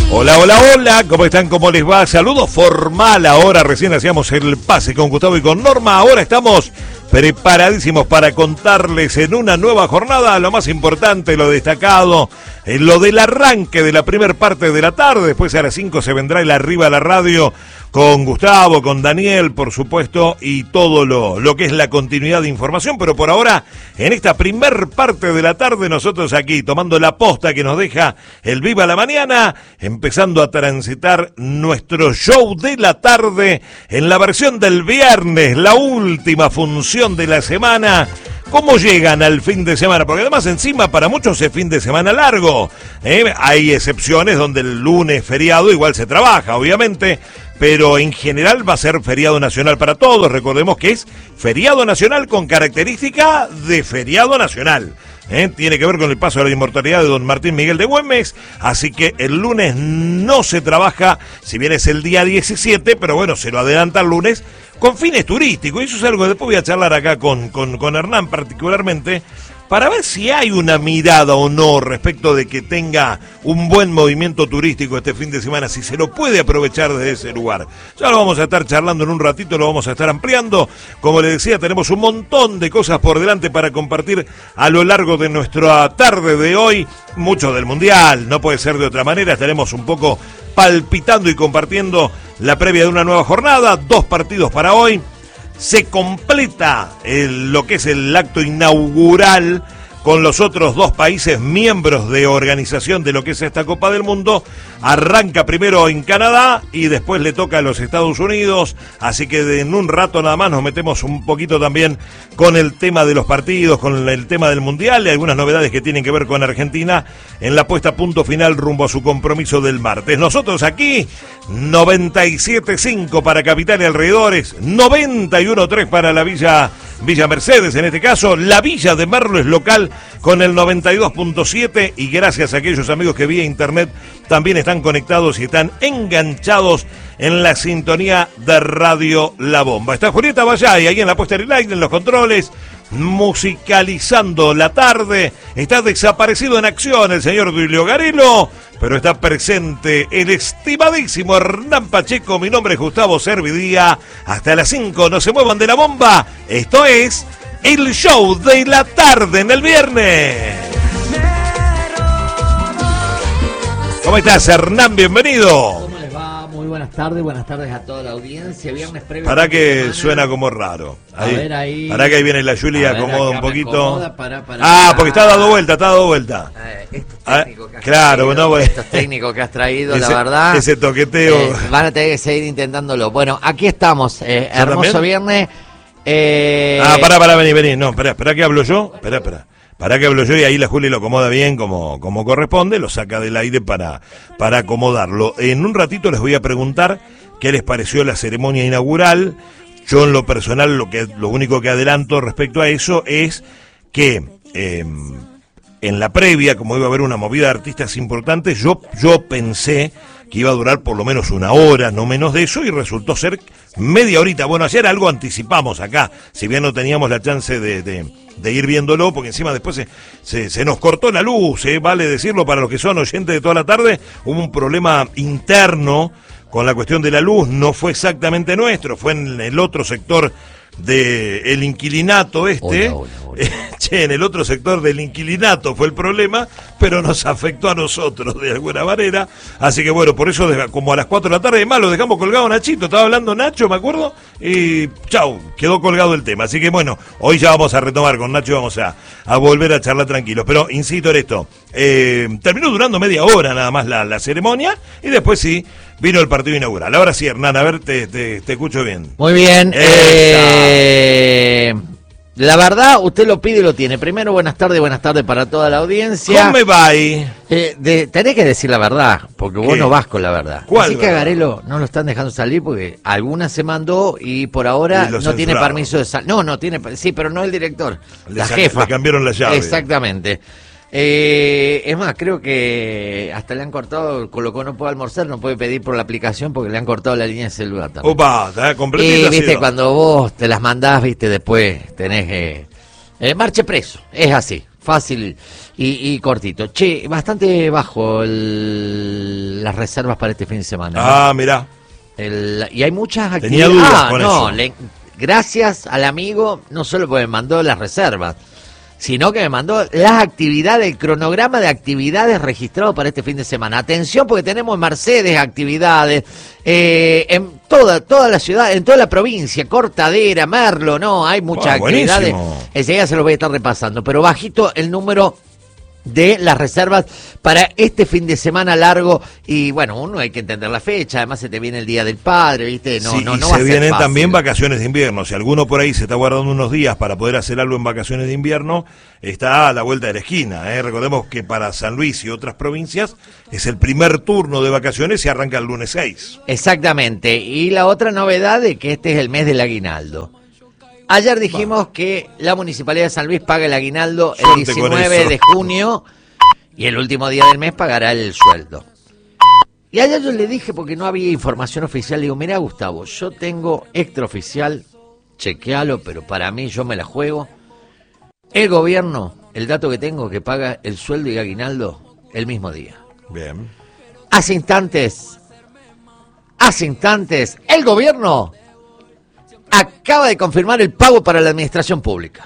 Hola, hola, hola, ¿cómo están? ¿Cómo les va? Saludo formal ahora, recién hacíamos el pase con Gustavo y con Norma, ahora estamos preparadísimos para contarles en una nueva jornada lo más importante, lo destacado, lo del arranque de la primer parte de la tarde. Después a las 5 se vendrá el Arriba a la Radio con Gustavo, con Daniel, por supuesto, y todo lo que es la continuidad de información. Pero por ahora, en esta primer parte de la tarde, nosotros aquí tomando la posta que nos deja el Viva la Mañana, empezando a transitar nuestro show de la tarde en la versión del viernes, la última función de la semana. ¿Cómo llegan al fin de semana? Porque además encima para muchos es fin de semana largo. Hay excepciones donde el lunes feriado igual se trabaja, obviamente, pero en general va a ser feriado nacional para todos. Recordemos que es feriado nacional con característica de feriado nacional. Tiene que ver con el paso de la inmortalidad de don Martín Miguel de Güemes, así que el lunes no se trabaja, si bien es el día 17, pero bueno, se lo adelanta el lunes con fines turísticos, y eso es algo que después voy a charlar acá con Hernán particularmente, para ver si hay una mirada o no respecto de que tenga un buen movimiento turístico este fin de semana, si se lo puede aprovechar desde ese lugar. Ya lo vamos a estar charlando en un ratito, lo vamos a estar ampliando. Como les decía, tenemos un montón de cosas por delante para compartir a lo largo de nuestra tarde de hoy. Mucho del Mundial, no puede ser de otra manera, estaremos un poco palpitando y compartiendo la previa de una nueva jornada, 2 partidos para hoy. Se completa lo que es el acto inaugural con los otros 2 países miembros de organización de lo que es esta Copa del Mundo. Arranca primero en Canadá y después le toca a los Estados Unidos, así que en un rato nada más nos metemos un poquito también con el tema de los partidos, con el tema del Mundial y algunas novedades que tienen que ver con Argentina en la puesta a punto final rumbo a su compromiso del martes. Nosotros aquí, 97.5 para Capital y alrededores, 91.3 para la Villa Mercedes, en este caso, la Villa de Merlo es local con el 92.7 y gracias a aquellos amigos que vía internet también están conectados y están enganchados en la sintonía de Radio La Bomba. Está Julieta Vallay ahí en la puesta en aire, en los controles, musicalizando la tarde. Está desaparecido en acción el señor Duilio Garelo, pero está presente el estimadísimo Hernán Pacheco. Mi nombre es Gustavo Servidía. Hasta las 5, no se muevan de la bomba. Esto es el show de la tarde en el viernes. ¿Cómo estás, Hernán? Bienvenido. ¿Cómo les va? Muy buenas tardes a toda la audiencia. Viernes previo. Para que suena como raro. Ahí. A ver ahí. Para que ahí viene la Julia, acomoda un poquito. Porque está dado vuelta. Estos técnicos que has claro, traído, no, estos técnicos que has traído, la verdad. Ese toqueteo. Van a tener que seguir intentándolo. Bueno, aquí estamos. Hermoso también? viernes. Pará, vení. No, espera que hablo yo. Espera. Para que hablo yo y ahí la Juli lo acomoda bien como corresponde, lo saca del aire para acomodarlo. En un ratito les voy a preguntar qué les pareció la ceremonia inaugural. Yo en lo personal lo único que adelanto respecto a eso es que en la previa, como iba a haber una movida de artistas importantes, yo pensé que iba a durar por lo menos 1 hora, no menos de eso, y resultó ser media horita. Bueno, ayer algo anticipamos acá, si bien no teníamos la chance de ir viéndolo, porque encima después se nos cortó la luz, vale decirlo para los que son oyentes de toda la tarde, hubo un problema interno con la cuestión de la luz, no fue exactamente nuestro, fue en el otro sector del inquilinato Hola. en el otro sector del inquilinato fue el problema, pero nos afectó a nosotros de alguna manera, así que bueno, por eso como a las 4 de la tarde, además lo dejamos colgado Nachito, estaba hablando Nacho, me acuerdo, y chau, quedó colgado el tema, así que bueno, hoy ya vamos a retomar con Nacho, vamos a volver a charlar tranquilos, pero insisto en esto, terminó durando media hora nada más la ceremonia, y después sí, vino el partido inaugural. Ahora sí, Hernán, a ver, te escucho bien. Muy bien. La verdad, usted lo pide y lo tiene. Primero, buenas tardes para toda la audiencia. ¿Cómo me va ahí? Tenés que decir la verdad, porque vos no vas con la verdad. ¿Cuál Así que a verdad? Garelo no lo están dejando salir porque alguna se mandó y por ahora no tiene permiso de salir. No tiene, sí, pero no el director, la jefa. Le cambiaron la llave. Exactamente. Es más, creo que hasta le han cortado, colocó no puede almorzar, no puede pedir por la aplicación porque le han cortado la línea de celular también. Opa, está completita. Y viste, cuando vos te las mandás, viste, después tenés marche preso, es así, fácil y cortito. Che, bastante bajo la las reservas para este fin de semana. Ah, mirá. Y hay muchas actividades. Tenía dudas con eso. Gracias al amigo, no solo porque me mandó las reservas, sino que me mandó las actividades, el cronograma de actividades registrado para este fin de semana. Atención, porque tenemos en Mercedes actividades, en toda la ciudad, en toda la provincia, Cortadera, Merlo, no, hay muchas actividades. Enseguida se los voy a estar repasando, pero bajito el número de las reservas para este fin de semana largo. Y bueno, uno hay que entender la fecha, además se te viene el Día del Padre, ¿viste? No, sí, no, y no va a se ser vienen fácil. también vacaciones de invierno. Si alguno por ahí se está guardando unos días para poder hacer algo en vacaciones de invierno, está a la vuelta de la esquina, ¿eh? Recordemos que para San Luis y otras provincias es el primer turno de vacaciones y arranca el lunes 6. Exactamente. Y la otra novedad es que este es el mes del aguinaldo. Ayer dijimos que la Municipalidad de San Luis paga el aguinaldo el Suerte con 19 eso. de junio y el último día del mes pagará el sueldo. Y ayer yo le dije, porque no había información oficial, le digo, mirá Gustavo, yo tengo extraoficial, chequealo, pero para mí yo me la juego. El gobierno, el dato que tengo, que paga el sueldo y aguinaldo el mismo día. Bien. Hace instantes, el gobierno acaba de confirmar el pago para la administración pública.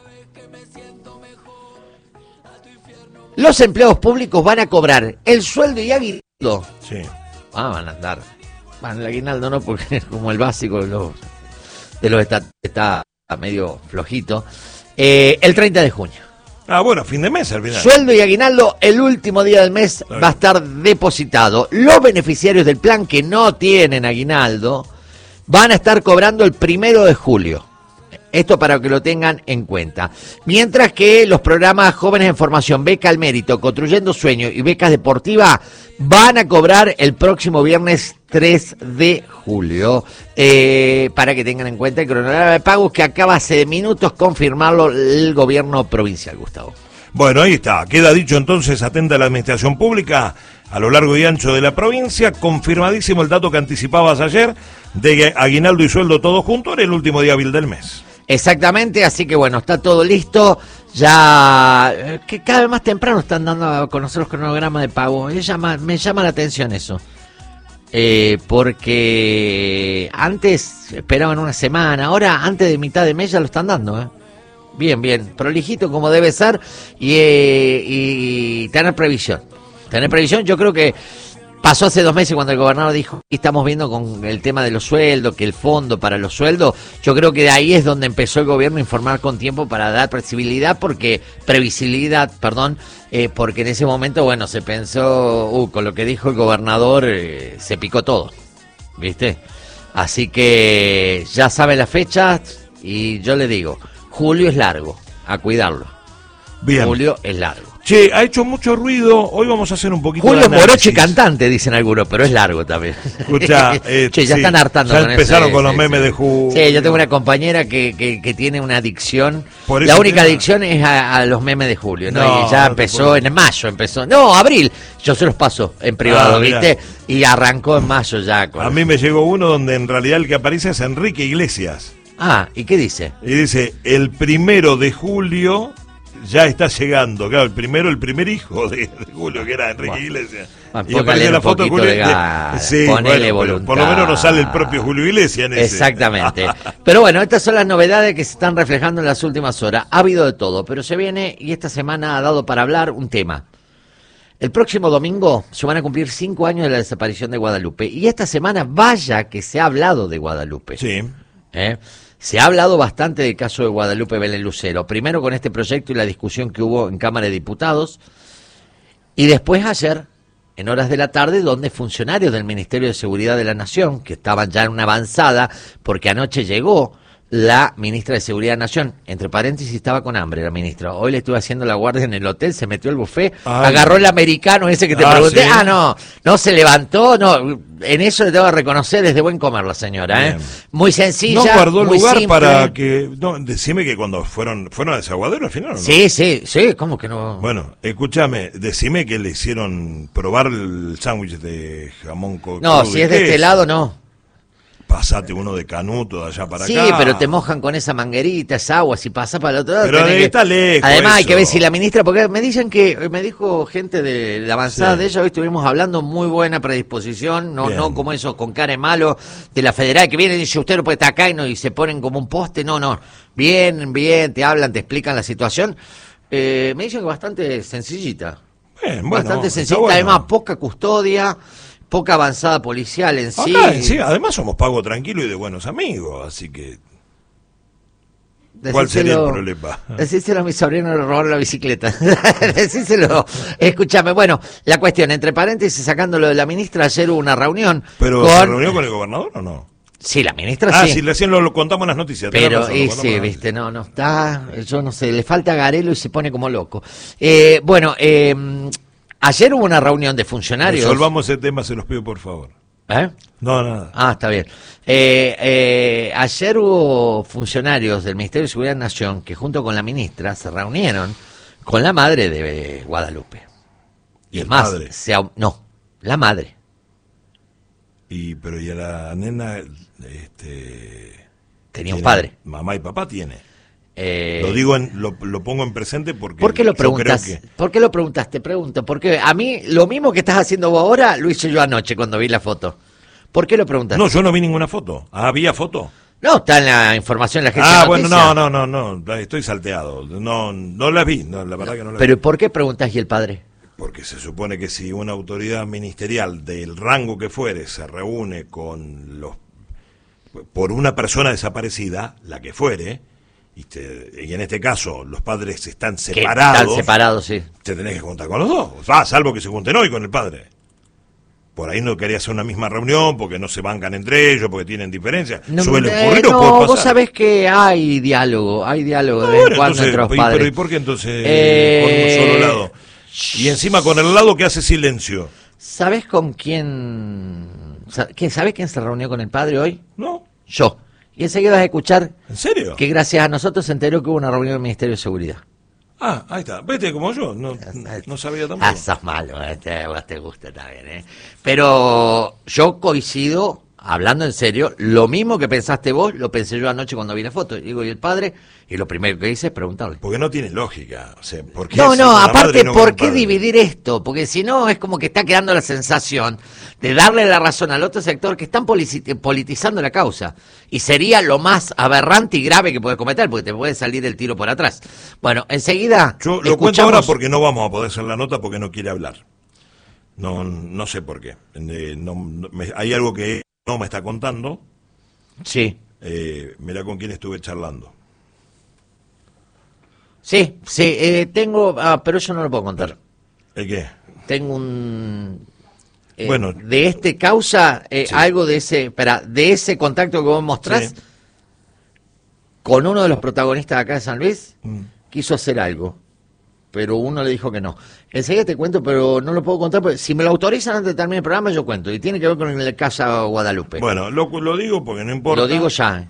Los empleados públicos van a cobrar el sueldo y aguinaldo. Sí. Van a andar. Bueno, el aguinaldo no, porque es como el básico de los está medio flojito. El 30 de junio. Ah, bueno, fin de mes al final. Sueldo y aguinaldo el último día del mes va a estar depositado. Los beneficiarios del plan que no tienen aguinaldo van a estar cobrando el 1 de julio. Esto para que lo tengan en cuenta. Mientras que los programas Jóvenes en Formación, Beca al Mérito, Construyendo Sueños y Becas Deportivas van a cobrar el próximo viernes 3 de julio. Para que tengan en cuenta el cronograma de pagos que acaba hace minutos confirmarlo el gobierno provincial, Gustavo. Bueno, ahí está. Queda dicho entonces, atenta a la administración pública a lo largo y ancho de la provincia. Confirmadísimo el dato que anticipabas ayer de aguinaldo y sueldo todo junto en el último día hábil del mes. Exactamente, así que bueno, está todo listo. Ya que cada vez más temprano están dando a conocer los cronogramas de pago. Me llama la atención eso. Porque antes esperaban una semana, ahora antes de mitad de mes ya lo están dando, Bien, prolijito como debe ser y tener previsión. Yo creo que pasó hace 2 meses cuando el gobernador dijo, y estamos viendo con el tema de los sueldos, que el fondo para los sueldos, yo creo que de ahí es donde empezó el gobierno a informar con tiempo para dar previsibilidad, porque en ese momento, bueno, se pensó, con lo que dijo el gobernador, se picó todo, ¿viste? Así que ya sabe las fechas y yo le digo, julio es largo, a cuidarlo. Bien. Julio es largo. Che, ha hecho mucho ruido. Hoy vamos a hacer un poquito Julio de análisis. Moroche cantante, dicen algunos, pero es largo también. Escuchá, che, ya sí, están hartando ya con empezaron eso. con los memes de Julio. Sí, yo tengo una compañera que tiene una adicción. Por La ese única tema. adicción es a los memes de Julio, ¿no? No, Y ya no te empezó puedo. en mayo, No, abril. Yo se los paso en privado, mirá. ¿viste? Y arrancó en mayo ya. A mí me llegó uno donde en realidad el que aparece es Enrique Iglesias. Ah, ¿y qué dice? Y dice, el 1 de julio ya está llegando. Claro, el primer hijo de Julio, que era Enrique Iglesias. Bueno, Y aparece póngale la un foto de poquito Julio. de ganas, Sí, ponele bueno, voluntad. por lo menos no sale el propio Julio Iglesias en ese. Exactamente. Pero bueno, estas son las novedades que se están reflejando en las últimas horas. Ha habido de todo, pero se viene, y esta semana ha dado para hablar un tema. El próximo domingo se van a cumplir 5 años de la desaparición de Guadalupe. Y esta semana, vaya que se ha hablado de Guadalupe. Sí. Se ha hablado bastante del caso de Guadalupe Belén Lucero. Primero con este proyecto y la discusión que hubo en Cámara de Diputados. Y después ayer, en horas de la tarde, donde funcionarios del Ministerio de Seguridad de la Nación, que estaban ya en una avanzada, porque anoche llegó la ministra de Seguridad de la Nación, entre paréntesis estaba con hambre la ministra, hoy le estuve haciendo la guardia en el hotel, se metió al buffet, agarró el americano ese que te pregunté, ¿sí? no se levantó, no, en eso le tengo que reconocer, es de buen comer la señora, muy sencilla, No guardó muy lugar simple. para que... No, decime que cuando fueron a Desaguadero al final, ¿o no? Sí, ¿cómo que no? Bueno, escúchame, decime que le hicieron probar el sándwich de jamón No, crudo si y es de este queso. lado, no. pasate uno de Canuto de allá para sí, acá. Sí, pero te mojan con esa manguerita, esa agua, si pasás para el otro lado. Pero está lejos. Además eso. hay que ver si la ministra, porque me dijo gente de la avanzada de ella, hoy estuvimos hablando, muy buena predisposición, no como eso con cara de malo de la federal que viene y dice usted no puede estar acá y se ponen como un poste, no, bien, te hablan, te explican la situación. Me dicen que bastante sencillita. Bastante sencillita, además poca custodia. Poca avanzada policial en sí. Sí, además somos pago tranquilo y de buenos amigos, así que... ¿Cuál sería el problema? Decíselo a mi sobrino, le robaron la bicicleta. Decíselo. Escúchame, bueno, la cuestión, entre paréntesis, sacándolo de la ministra, ayer hubo una reunión. ¿Pero se reunió con el gobernador o no? Sí, la ministra sí. Sí, recién lo contamos en las noticias. Pero, sí, viste, no está, yo no sé, le falta Garelo y se pone como loco. Ayer hubo una reunión de funcionarios. Resolvamos ese tema, se los pido por favor. No, nada. Está bien. Ayer hubo funcionarios del Ministerio de Seguridad de Nación que junto con la ministra se reunieron con la madre de Guadalupe. ¿Y el más, padre? No, la madre. Pero y a la nena, tenía un padre. Mamá y papá tiene. Lo digo, lo pongo en presente porque... ¿Por qué lo preguntas? ¿Por qué lo preguntas? Te pregunto. Porque a mí, lo mismo que estás haciendo vos ahora, lo hice yo anoche cuando vi la foto. ¿Por qué lo preguntas? No, yo no vi ninguna foto. ¿Había foto? No, está en la información de la gente. Bueno, no, estoy salteado. No la vi, la verdad que no la vi. ¿Pero por qué preguntas y el padre? Porque se supone que si una autoridad ministerial del rango que fuere se reúne por una persona desaparecida, la que fuere... Y en este caso los padres están separados. Están separados, sí. Te tenés que juntar con los dos. Salvo que se junten hoy con el padre. Por ahí no quería hacer una misma reunión porque no se bancan entre ellos, porque tienen diferencias. Suele ocurrir o puede pasar. Vos sabés que hay diálogo de vez en cuando entre los padres. Pero ¿y por qué entonces con un solo lado? Y encima con el lado que hace silencio. ¿Sabés con quién? ¿Sabés quién se reunió con el padre hoy? No. Yo. Y enseguida vas a escuchar. ¿En serio? Que gracias a nosotros se enteró que hubo una reunión del Ministerio de Seguridad. Ahí está. Vete como yo. No sabía tampoco. Sos malo, vos te gusta también, Pero yo coincido, hablando en serio, lo mismo que pensaste vos, lo pensé yo anoche cuando vi la foto. Digo, y el padre, y lo primero que hice es preguntarle. Porque no tiene lógica. O sea, ¿por qué aparte, ¿por qué dividir esto? Porque si no, es como que está quedando la sensación de darle la razón al otro sector que están politizando la causa. Y sería lo más aberrante y grave que puedes cometer, porque te puede salir el tiro por atrás. Bueno, enseguida yo lo cuento ahora porque no vamos a poder hacer la nota porque no quiere hablar. No sé por qué. Hay algo que no me está contando. Sí. Mirá con quién estuve charlando. Sí, tengo... pero eso no lo puedo contar. ¿El qué? Tengo un... bueno, de este causa, sí. Algo de ese contacto que vos mostrás, sí. Con uno de los protagonistas de acá de San Luis, quiso hacer algo, pero uno le dijo que no. Enseguida te cuento, pero no lo puedo contar, porque si me lo autorizan antes de terminar el programa, yo cuento, y tiene que ver con el caso Guadalupe. Bueno, lo digo porque no importa. Lo digo ya.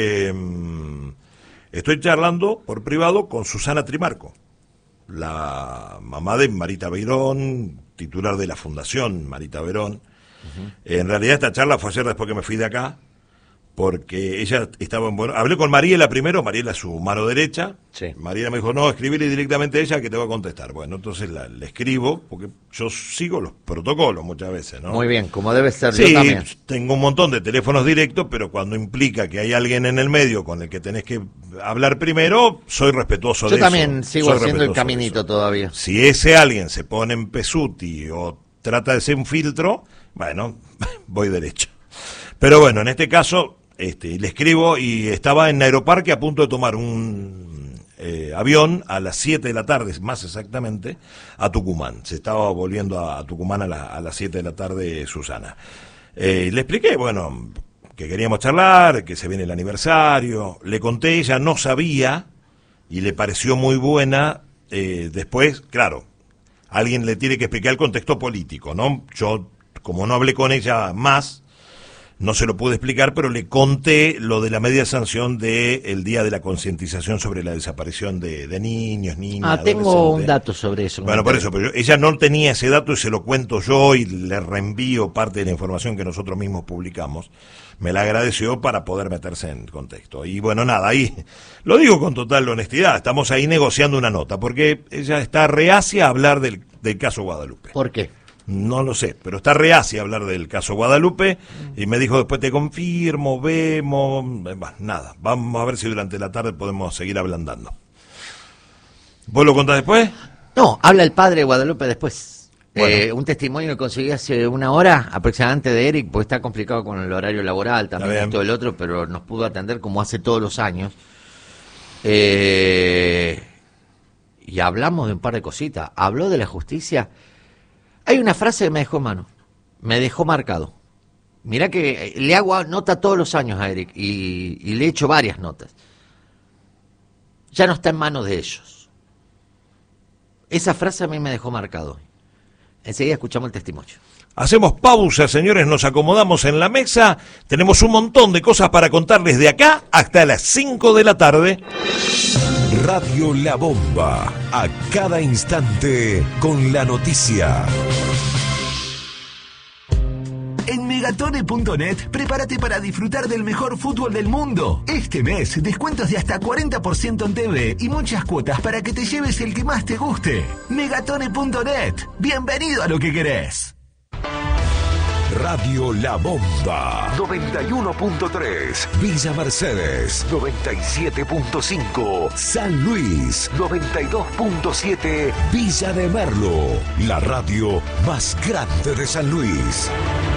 Estoy charlando por privado con Susana Trimarco, la mamá de Marita Beirón, titular de la Fundación Marita Beirón. Uh-huh. En realidad esta charla fue ayer después que me fui de acá, porque ella estaba en hablé con Mariela primero, Mariela es su mano derecha. Sí. Mariela me dijo, no, escribirle directamente a ella que te va a contestar. Bueno, entonces le escribo, porque yo sigo los protocolos muchas veces, ¿no? Muy bien, como debe ser. Sí, yo también. Tengo un montón de teléfonos directos, pero cuando implica que hay alguien en el medio con el que tenés que hablar primero, soy respetuoso de eso. Yo también sigo haciendo el caminito todavía. Si ese alguien se pone en pesuti o trata de ser un filtro, bueno, voy derecho. Pero bueno, en este caso... le escribo y estaba en Aeroparque a punto de tomar un avión a las 7 de la tarde, más exactamente, a Tucumán. Se estaba volviendo a Tucumán a las 7 de la tarde Susana. Le expliqué, bueno, que queríamos charlar, que se viene el aniversario. Le conté, ella no sabía y le pareció muy buena. Después, claro, alguien le tiene que explicar el contexto político, ¿no? Yo, como no hablé con ella más... no se lo pude explicar, pero le conté lo de la media sanción del Día de la Concientización sobre la Desaparición de niños, niñas. Tengo un dato sobre eso. Bueno, por eso, pero ella no tenía ese dato y se lo cuento yo y le reenvío parte de la información que nosotros mismos publicamos. Me la agradeció para poder meterse en contexto. Y bueno, nada, ahí lo digo con total honestidad, estamos ahí negociando una nota, porque ella está reacia a hablar del caso Guadalupe. ¿Por qué? No lo sé, pero está reacia a hablar del caso Guadalupe y me dijo después te confirmo, vemos, nada, vamos a ver si durante la tarde podemos seguir ablandando. ¿Vos lo contás después? No, habla el padre de Guadalupe después. Bueno. Un testimonio que conseguí hace una hora aproximadamente de Eric, porque está complicado con el horario laboral también y todo el otro, pero nos pudo atender como hace todos los años. Y hablamos de un par de cositas. Habló de la justicia. Hay una frase que me dejó en mano, me dejó marcado. Mirá que le hago nota todos los años a Eric y le he hecho varias notas. Ya no está en manos de ellos. Esa frase a mí me dejó marcado. Enseguida escuchamos el testimonio. Hacemos pausa, señores, nos acomodamos en la mesa. Tenemos un montón de cosas para contarles de acá hasta las 5 de la tarde. Radio La Bomba, a cada instante con la noticia. En Megatone.net, prepárate para disfrutar del mejor fútbol del mundo. Este mes, descuentos de hasta 40% en TV y muchas cuotas para que te lleves el que más te guste. Megatone.net, bienvenido a lo que querés. Radio La Bomba 91.3, Villa Mercedes 97.5, San Luis 92.7, Villa de Merlo, la radio más grande de San Luis.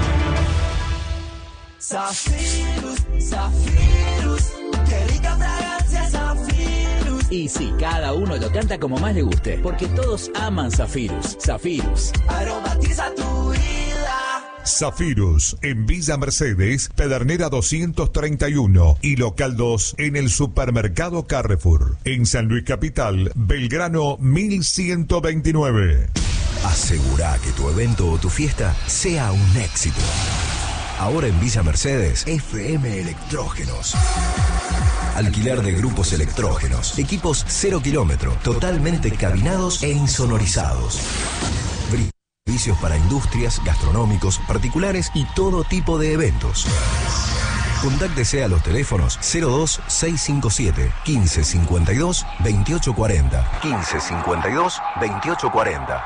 Zafirus, Zafirus, qué rica fragancia Zafirus. Y sí, cada uno lo canta como más le guste, porque todos aman Zafirus. Zafirus aromatiza tu vida. Zafirus, en Villa Mercedes, Pedernera 231 y Local 2 en el Supermercado Carrefour. En San Luis Capital, Belgrano 1129. Asegura que tu evento o tu fiesta sea un éxito. Ahora en Villa Mercedes, FM Electrógenos. Alquiler de grupos electrógenos. Equipos 0 kilómetro, totalmente cabinados e insonorizados. Servicios para industrias, gastronómicos, particulares y todo tipo de eventos. Contáctese a los teléfonos 02657 1552 2840 1552 2840.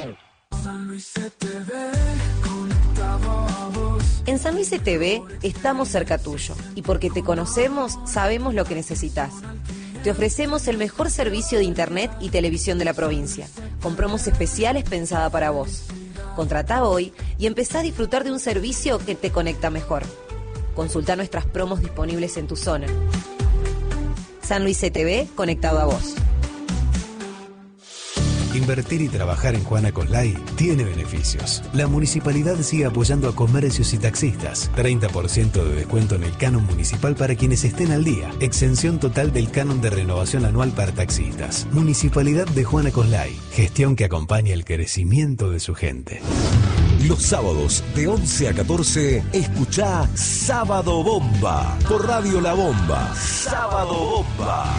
En San Luis TV estamos cerca tuyo y porque te conocemos sabemos lo que necesitas. Te ofrecemos el mejor servicio de internet y televisión de la provincia, con promos especiales pensada para vos. Contratá hoy y empezá a disfrutar de un servicio que te conecta mejor. Consultá nuestras promos disponibles en tu zona. San Luis TV, conectado a vos. Invertir y trabajar en Juana Coslay tiene beneficios. La municipalidad sigue apoyando a comercios y taxistas. 30% de descuento en el canon municipal para quienes estén al día. Exención total del canon de renovación anual para taxistas. Municipalidad de Juana Coslay. Gestión que acompaña el crecimiento de su gente. Los sábados de 11 a 14, escuchá Sábado Bomba por Radio La Bomba. Sábado Bomba.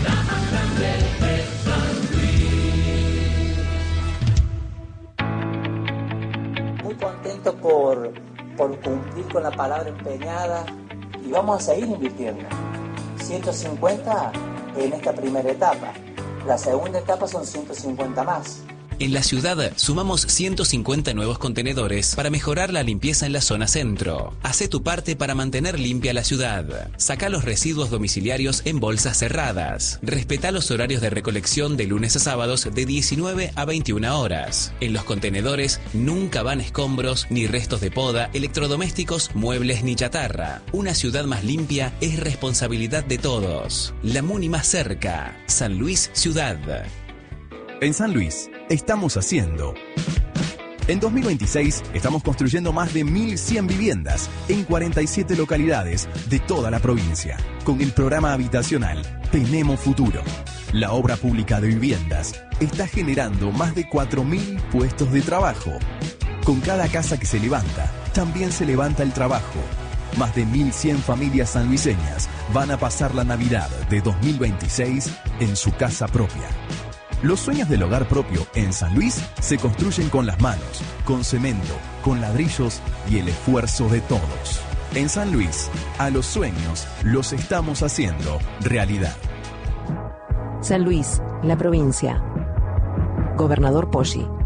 Contento por cumplir con la palabra empeñada y vamos a seguir invirtiendo. 150 en esta primera etapa. La segunda etapa son 150 más. En la ciudad sumamos 150 nuevos contenedores para mejorar la limpieza en la zona centro. Hacé tu parte para mantener limpia la ciudad. Sacá los residuos domiciliarios en bolsas cerradas. Respetá los horarios de recolección de lunes a sábados de 19 a 21 horas. En los contenedores nunca van escombros ni restos de poda, electrodomésticos, muebles ni chatarra. Una ciudad más limpia es responsabilidad de todos. La Muni más cerca. San Luis Ciudad. En San Luis, estamos haciendo. En 2026, estamos construyendo más de 1.100 viviendas en 47 localidades de toda la provincia. Con el programa habitacional Tenemos Futuro. La obra pública de viviendas está generando más de 4.000 puestos de trabajo. Con cada casa que se levanta, también se levanta el trabajo. Más de 1.100 familias sanluiseñas van a pasar la Navidad de 2026 en su casa propia. Los sueños del hogar propio en San Luis se construyen con las manos, con cemento, con ladrillos y el esfuerzo de todos. En San Luis, a los sueños los estamos haciendo realidad. San Luis, la provincia. Gobernador Poggi.